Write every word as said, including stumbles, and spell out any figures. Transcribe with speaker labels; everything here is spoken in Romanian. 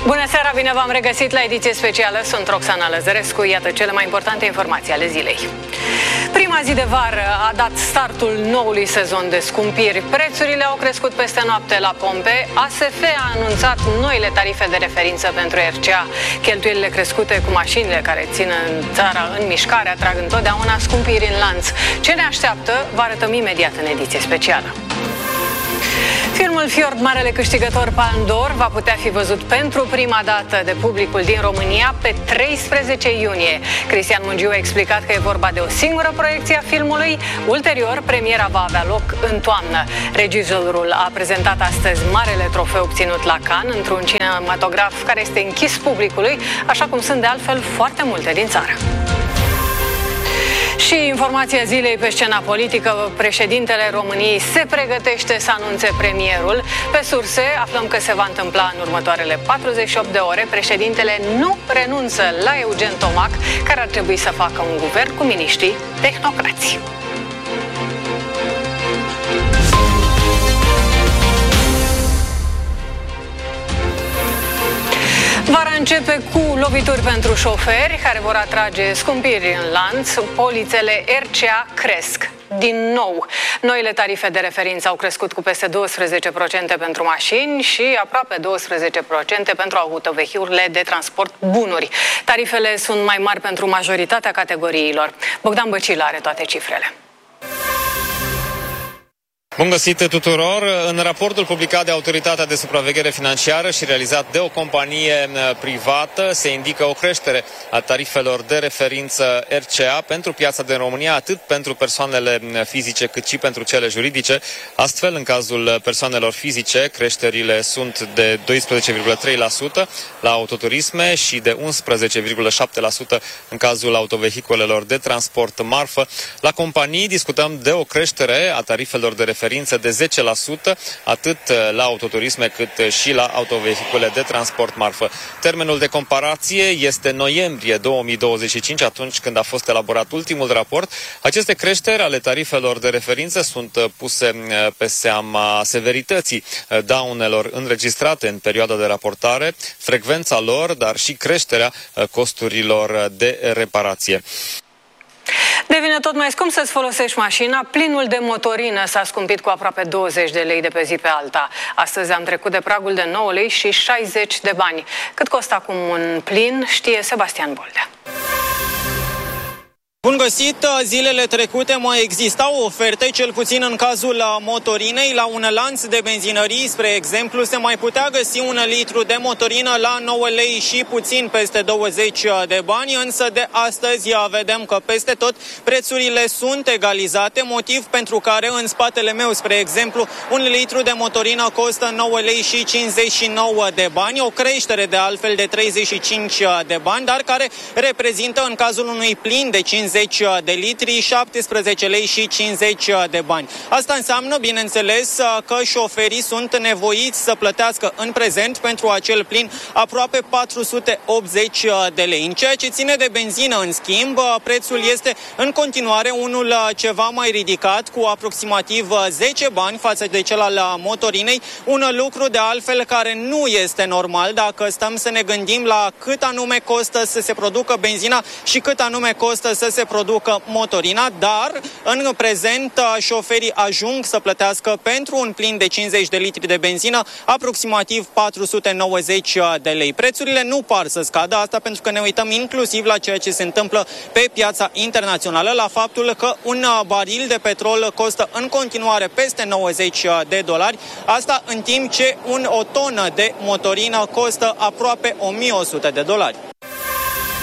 Speaker 1: Bună seara, bine v-am regăsit la ediție specială. Sunt Roxana Lăzărescu, iată cele mai importante informații ale zilei. Prima zi de vară a dat startul noului sezon de scumpiri. Prețurile au crescut peste noapte la pompe. A S F a anunțat noile tarife de referință pentru R C A. Cheltuielile crescute cu mașinile care țin în țara în mișcare atrag întotdeauna scumpiri în lanț. Ce ne așteaptă, vă arătăm imediat în ediție specială. Filmul Fjord, marele câștigător Palme d'Or, va putea fi văzut pentru prima dată de publicul din România pe treisprezece iunie. Cristian Mungiu a explicat că e vorba de o singură proiecție a filmului. Ulterior, premiera va avea loc în toamnă. Regizorul a prezentat astăzi marele trofeu obținut la Cannes într-un cinematograf care este închis publicului, așa cum sunt de altfel foarte multe din țară. Și informația zilei pe scena politică, președintele României se pregătește să anunțe premierul. Pe surse aflăm că se va întâmpla în următoarele patruzeci și opt de ore. Președintele nu renunță la Eugen Tomac, care ar trebui să facă un guvern cu miniștrii tehnocrați. Vara începe cu lovituri pentru șoferi care vor atrage scumpiri în lanț. Polițele R C A cresc din nou. Noile tarife de referință au crescut cu peste douăsprezece la sută pentru mașini și aproape douăsprezece la sută pentru autovehiculele de transport bunuri. Tarifele sunt mai mari pentru majoritatea categoriilor. Bogdan Băcil are toate cifrele.
Speaker 2: Bun găsit tuturor! În raportul publicat de Autoritatea de Supraveghere Financiară și realizat de o companie privată se indică o creștere a tarifelor de referință R C A pentru piața din România, atât pentru persoanele fizice cât și pentru cele juridice. Astfel, în cazul persoanelor fizice, creșterile sunt de doisprezece virgulă trei la sută la autoturisme și de unsprezece virgulă șapte la sută în cazul autovehiculelor de transport marfă. La companii discutăm de o creștere a tarifelor de referință de zece la sută, atât la autoturisme cât și la autovehicule de transport marfă. Termenul de comparație este noiembrie două mii douăzeci și cinci, atunci când a fost elaborat ultimul raport. Aceste creșteri ale tarifelor de referință sunt puse pe seama severității daunelor înregistrate în perioada de raportare, frecvența lor, dar și creșterea costurilor de reparație.
Speaker 1: Devine tot mai scump să-ți folosești mașina. Plinul de motorină s-a scumpit cu aproape douăzeci de lei de pe zi pe alta. Astăzi am trecut de pragul de nouă lei și șaizeci de bani. Cât costă acum un plin, știe Sebastian Boldea.
Speaker 3: Bun găsit! Zilele trecute mai existau oferte, cel puțin în cazul motorinei. La un lanț de benzinării, spre exemplu, se mai putea găsi un litru de motorină la nouă lei și puțin peste douăzeci de bani, însă de astăzi vedem că peste tot prețurile sunt egalizate, motiv pentru care în spatele meu, spre exemplu, un litru de motorină costă nouă lei și cincizeci și nouă de bani, o creștere de altfel de treizeci și cinci de bani, dar care reprezintă în cazul unui plin de cincizeci de litri, șaptesprezece lei și cincizeci de bani. Asta înseamnă, bineînțeles, că șoferii sunt nevoiți să plătească în prezent pentru acel plin aproape patru sute optzeci de lei. În ceea ce ține de benzină, în schimb, prețul este în continuare unul ceva mai ridicat, cu aproximativ zece bani față de cel al motorinei, un lucru de altfel care nu este normal dacă stăm să ne gândim la cât anume costă să se producă benzina și cât anume costă să se producă motorina, dar în prezent șoferii ajung să plătească pentru un plin de cincizeci de litri de benzină aproximativ patru sute nouăzeci de lei. Prețurile nu par să scadă, asta pentru că ne uităm inclusiv la ceea ce se întâmplă pe piața internațională, la faptul că un baril de petrol costă în continuare peste nouăzeci de dolari, asta în timp ce un, o tonă de motorină costă aproape o mie o sută de dolari.